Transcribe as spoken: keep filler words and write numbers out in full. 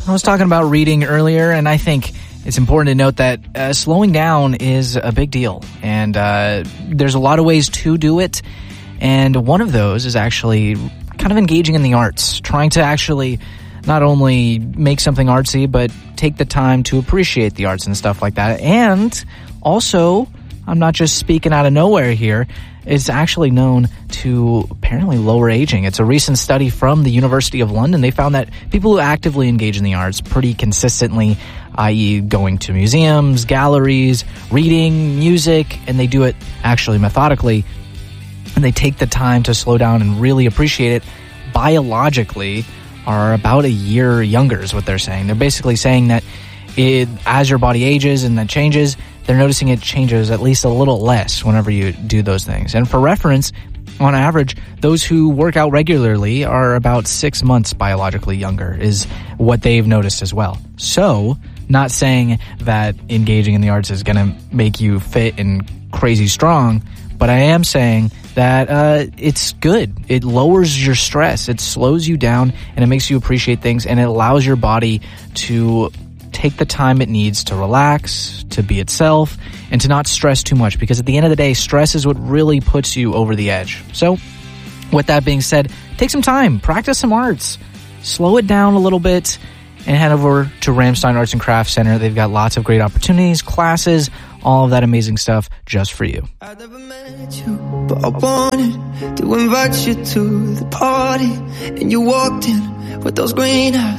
I was talking about reading earlier, and I think it's important to note that uh, slowing down is a big deal. And uh, there's a lot of ways to do it. And one of those is actually kind of engaging in the arts, trying to actually not only make something artsy, but take the time to appreciate the arts and stuff like that. And also, I'm not just speaking out of nowhere here, it's actually known to apparently lower aging. It's a recent study from the University of London. They found that people who actively engage in the arts pretty consistently, that is going to museums, galleries, reading, music, and they do it actually methodically, and they take the time to slow down and really appreciate it, biologically are about a year younger is what they're saying. They're basically saying that it, as your body ages and that changes, they're noticing it changes at least a little less whenever you do those things. And for reference, on average, those who work out regularly are about six months biologically younger is what they've noticed as well. So, not saying that engaging in the arts is going to make you fit and crazy strong, but I am saying that uh, it's good. It lowers your stress. It slows you down, and it makes you appreciate things, and it allows your body to take the time it needs to relax, to be itself, and to not stress too much, because at the end of the day, stress is what really puts you over the edge. So, with that being said, take some time, practice some arts, slow it down a little bit, and head over to Ramstein Arts and Crafts Center. They've got lots of great opportunities, classes, all of that amazing stuff just for you. I never met you, but I wanted to invite you to the party, and you walked in with those green eyes.